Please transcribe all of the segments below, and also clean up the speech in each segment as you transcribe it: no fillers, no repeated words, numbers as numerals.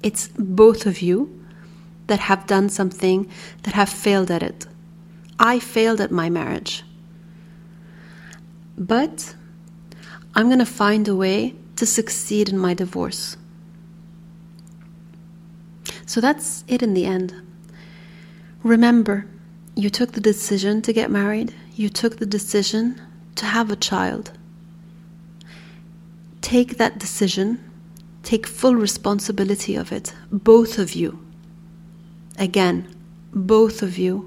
It's both of you that have done something, that have failed at it. I failed at my marriage. But I'm going to find a way to succeed in my divorce. So that's it in the end. Remember, you took the decision to get married. You took the decision to have a child. Take that decision. Take full responsibility of it. Both of you. Again, both of you.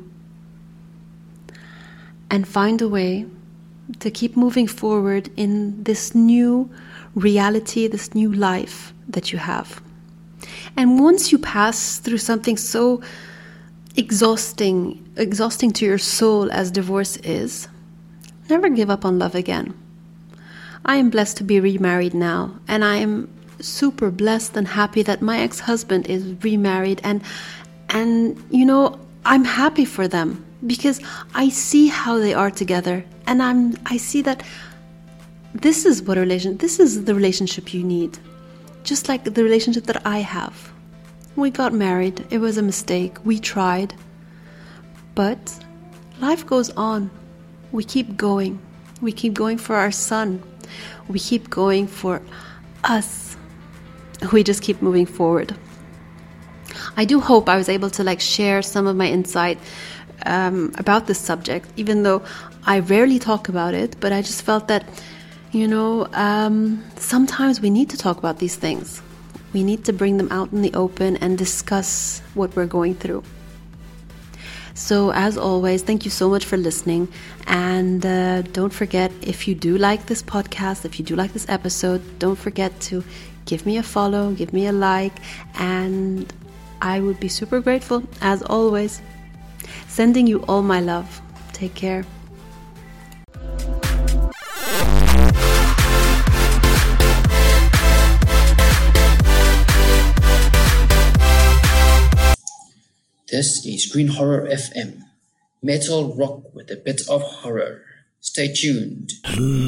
And find a way to keep moving forward in this new reality, this new life that you have. And once you pass through something so exhausting to your soul as divorce is, never give up on love again. I am blessed to be remarried now, and I am super blessed and happy that my ex-husband is remarried, and you know, I'm happy for them because I see how they are together, and I see that this is the relationship you need. Just like the relationship that I have. We got married. It was a mistake. We tried. But life goes on. We keep going. We keep going for our son. We keep going for us. We just keep moving forward. I do hope I was able to share some of my insight about this subject, even though I rarely talk about it, but I just felt that sometimes we need to talk about these things. We need to bring them out in the open and discuss what we're going through. So as always, thank you so much for listening. And don't forget, if you do like this podcast, if you do like this episode, don't forget to give me a follow, give me a like, and I would be super grateful, as always. Sending you all my love. Take care. This is Green Horror FM, metal rock with a bit of horror. Stay tuned.